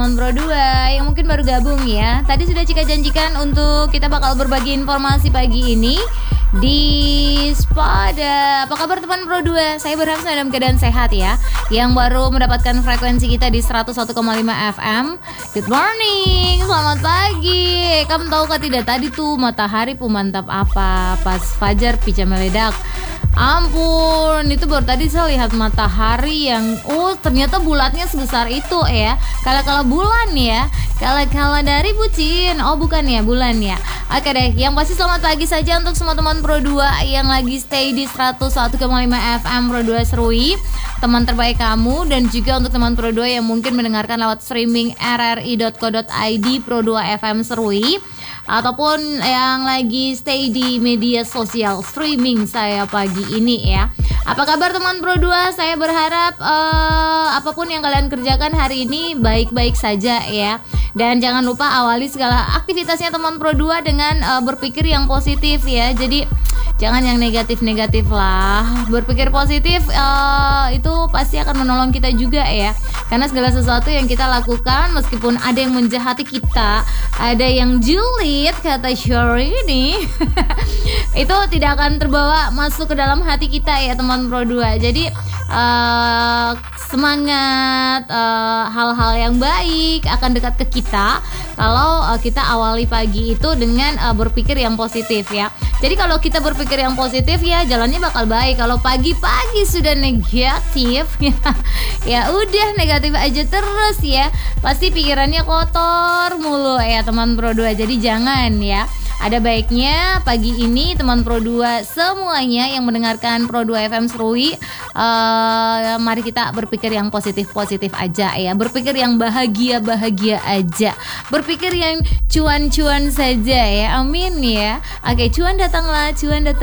Pro 2 yang mungkin baru gabung ya. Tadi sudah Cika janjikan untuk kita bakal berbagi informasi pagi ini di Spada. Apa kabar teman Pro 2? Saya berharap dalam keadaan sehat ya. Yang baru mendapatkan frekuensi kita di 101,5 FM. Good morning, selamat pagi. Kamu tahu kan tidak tadi tuh matahari mantap apa pas fajar pica meledak. Ampun, itu baru tadi saya lihat matahari yang ternyata bulatnya sebesar itu ya. Kalau bulan ya, kalau dari bucin. Oh bukan ya, bulan ya. Oke deh, yang pasti selamat pagi saja untuk semua teman Pro 2 yang lagi stay di 101,5 FM Pro 2 Serui, teman terbaik kamu. Dan juga untuk teman Pro 2 yang mungkin mendengarkan lewat streaming rri.co.id Pro 2 FM Serui, ataupun yang lagi stay di media sosial streaming saya pagi ini ya. Apa kabar teman Pro 2? Saya berharap apapun yang kalian kerjakan hari ini baik-baik saja ya. Dan jangan lupa awali segala aktivitasnya teman Pro 2 dengan berpikir yang positif ya. Jadi jangan yang negatif-negatif lah. Berpikir positif itu pasti akan menolong kita juga ya. Karena segala sesuatu yang kita lakukan, meskipun ada yang menjahati kita, ada yang julid kata Syahrini itu tidak akan terbawa masuk ke dalam hati kita ya teman Pro 2. Jadi semangat, hal-hal yang baik akan dekat ke kita kalau kita awali pagi itu dengan berpikir yang positif ya. Jadi kalau kita berpikir yang positif ya jalannya bakal baik. Kalau pagi-pagi sudah negatif ya udah negatif aja terus ya, pasti pikirannya kotor mulu ya teman Pro 2. Jadi jangan ya. Ada baiknya pagi ini teman Pro 2 semuanya yang mendengarkan Pro 2 FM Serui, mari kita berpikir yang positif-positif aja ya. Berpikir yang bahagia-bahagia aja. Berpikir yang cuan-cuan saja ya. Amin ya. Oke, cuan datanglah.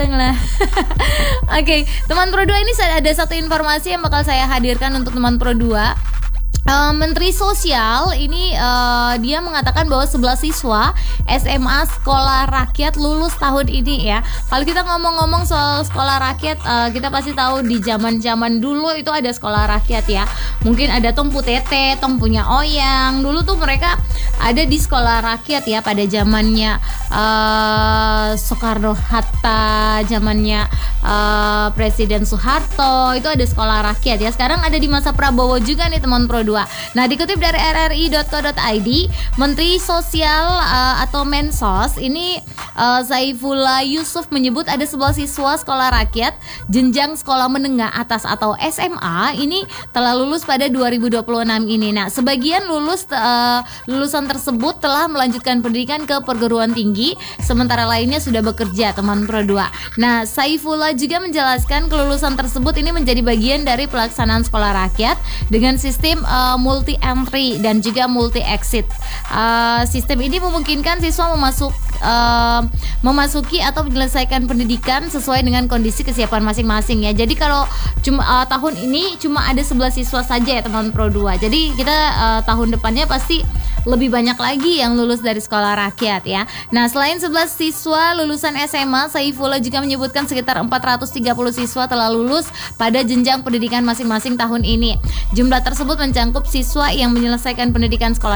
Oke, teman Pro 2 ini ada satu informasi yang bakal saya hadirkan untuk teman Pro 2. Menteri Sosial ini dia mengatakan bahwa 11 siswa SMA Sekolah Rakyat lulus tahun ini ya. Kalau kita ngomong-ngomong soal sekolah rakyat, kita pasti tahu di zaman-zaman dulu itu ada sekolah rakyat ya. Mungkin ada Tong Putete, Tong Punya Oyang. Dulu tuh mereka ada di sekolah rakyat ya pada zamannya Soekarno Hatta, zamannya Presiden Soeharto, itu ada sekolah rakyat ya. Sekarang ada di masa Prabowo juga nih teman Pro 2. Nah, dikutip dari rri.co.id, Menteri Sosial atau Mensos ini Saifullah Yusuf menyebut ada 11 siswa sekolah rakyat jenjang sekolah menengah atas atau SMA ini telah lulus pada 2026 ini. Nah, sebagian lulusan tersebut telah melanjutkan pendidikan ke perguruan tinggi, sementara lainnya sudah bekerja teman Pro 2. Nah, Saifullah juga menjelaskan kelulusan tersebut ini menjadi bagian dari pelaksanaan sekolah rakyat dengan sistem multi entry dan juga multi exit. Sistem ini memungkinkan siswa memasuki atau menyelesaikan pendidikan sesuai dengan kondisi kesiapan masing-masing ya. Jadi kalau cuma tahun ini cuma ada 11 siswa saja ya teman Pro 2. Jadi kita tahun depannya pasti lebih banyak lagi yang lulus dari sekolah rakyat ya. Nah, selain 11 siswa lulusan SMA, Saifullah juga menyebutkan sekitar 430 siswa telah lulus pada jenjang pendidikan masing-masing tahun ini. Jumlah tersebut mencakup siswa yang menyelesaikan pendidikan sekolah